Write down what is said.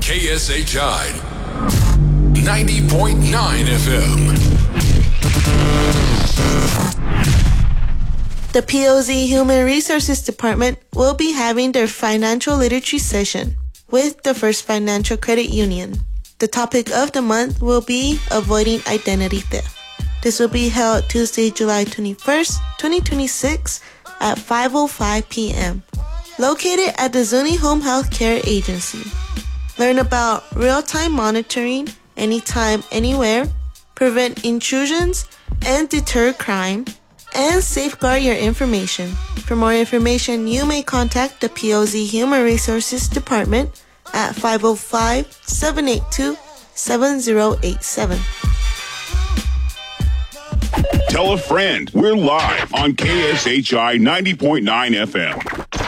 KSHI 90.9 FM. The POZ Human Resources Department will be having their financial literacy session with the First Financial Credit Union. The topic of the month will be avoiding identity theft. This will be held Tuesday, July 21st, 2026 at 5:05 p.m. located at the Zuni Home Health Care Agency. Learn about real-time monitoring, anytime, anywhere, prevent intrusions, and deter crime, and safeguard your information. For more information, you may contact the POZ Human Resources Department at 505-782-7087. Tell a friend. We're live on KSHI 90.9 FM.